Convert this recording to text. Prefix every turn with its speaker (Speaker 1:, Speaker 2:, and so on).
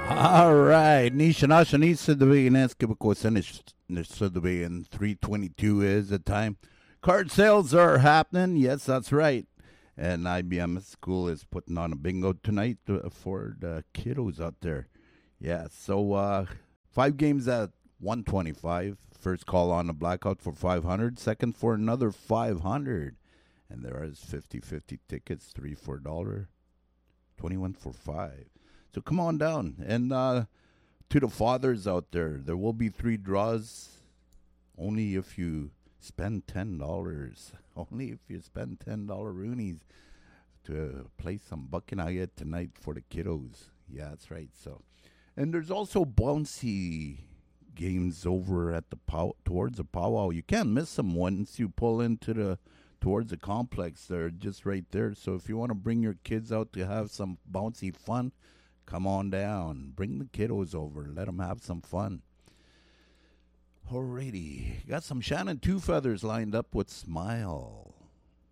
Speaker 1: All right, Nisha needs to be in and 322 is the time. Card sales are happening. Yes, that's right. And IBM School is putting on a bingo tonight for the kiddos out there. Yeah, so 5 games at 125. First call on the blackout for 500. Second for another 500. And there is 50-50 tickets, 3 for $1, 21 for 5. So come on down. And to the fathers out there will be 3 draws only if you spend $10. Only if you spend $10 Roonies to play some Buckingham tonight for the kiddos. Yeah, that's right. So, and there's also bouncy games over at the towards the powwow. You can't miss them once you pull into the towards the complex. They're just right there. So if you want to bring your kids out to have some bouncy fun, come on down. Bring the kiddos over. Let them have some fun. Alrighty. Got some Shannon Two Feathers lined up with Smile.